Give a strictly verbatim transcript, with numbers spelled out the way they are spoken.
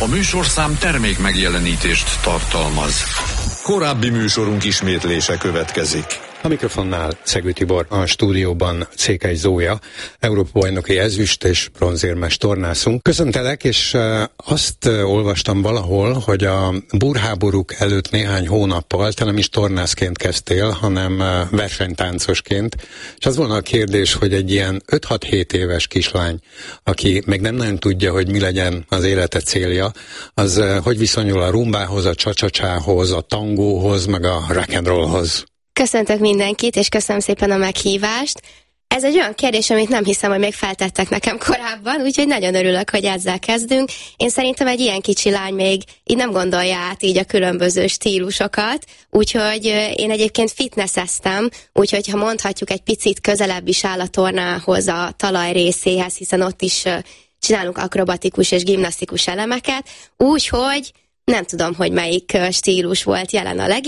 A műsorszám termék megjelenítést tartalmaz. Korábbi műsorunk ismétlése következik. A mikrofonnál Szegő Tibor, a stúdióban Székely Zója, Európa-bajnoki ezüst és bronzérmes tornászunk. Köszöntelek, és azt olvastam valahol, hogy a búrháborúk előtt néhány hónappal te nem is tornászként kezdtél, hanem versenytáncosként. És az volna a kérdés, hogy egy ilyen öt-hat-hét éves kislány, aki még nem nagyon tudja, hogy mi legyen az élete célja, az hogy viszonyul a rumbához, a csacsacsához, a tangóhoz, meg a rock and rollhoz? Köszöntök mindenkit, és köszönöm szépen a meghívást. Ez egy olyan kérdés, amit nem hiszem, hogy még feltettek nekem korábban, úgyhogy nagyon örülök, hogy ezzel kezdünk. Én szerintem egy ilyen kicsi lány még így nem gondolja át így a különböző stílusokat, úgyhogy én egyébként fitnesseztem, úgyhogy ha mondhatjuk, egy picit közelebb is áll a tornához, a talaj részéhez, hiszen ott is csinálunk akrobatikus és gimnasztikus elemeket, úgyhogy nem tudom, hogy melyik stílus volt jelen a leg